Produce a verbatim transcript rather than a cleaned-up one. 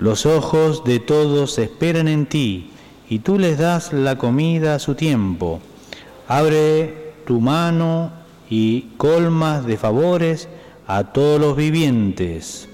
Los ojos de todos esperan en ti, y tú les das la comida a su tiempo. Abre tu mano y colmas de favores a todos los vivientes.